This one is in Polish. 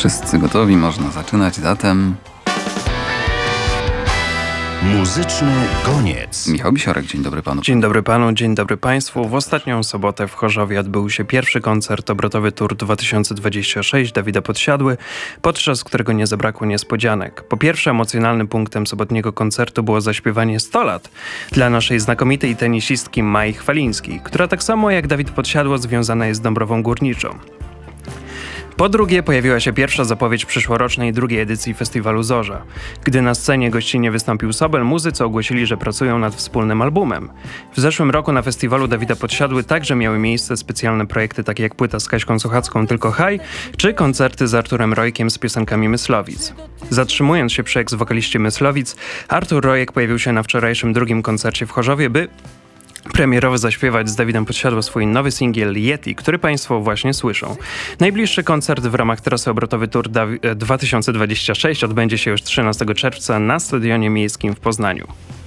Wszyscy gotowi, można zaczynać, zatem... Muzyczny koniec. Michał Bisiorek, dzień dobry panu. Dzień dobry panu, dzień dobry państwu. W ostatnią sobotę w Chorzowie odbył się pierwszy koncert Obrotowy Tour 2026 Dawida Podsiadły, podczas którego nie zabrakło niespodzianek. Po pierwsze, emocjonalnym punktem sobotniego koncertu było zaśpiewanie 100 lat dla naszej znakomitej tenisistki Mai Chwalińskiej, która tak samo jak Dawid Podsiadło związana jest z Dąbrową Górniczą. Po drugie, pojawiła się pierwsza zapowiedź przyszłorocznej drugiej edycji festiwalu Zorza. Gdy na scenie gościnnie wystąpił Sobel, muzycy ogłosili, że pracują nad wspólnym albumem. W zeszłym roku na festiwalu Dawida Podsiadły także miały miejsce specjalne projekty takie jak płyta z Kaśką Sochacką Tylko Haj, czy koncerty z Arturem Rojkiem z piosenkami Myslowic. Zatrzymując się przy eks-wokaliście Myslowic, Artur Rojek pojawił się na wczorajszym drugim koncercie w Chorzowie, by premierowo zaśpiewać z Dawidem Podsiadło swój nowy singiel Yeti, który państwo właśnie słyszą. Najbliższy koncert w ramach trasy Obrotowy Tour 2026 odbędzie się już 13 czerwca na Stadionie Miejskim w Poznaniu.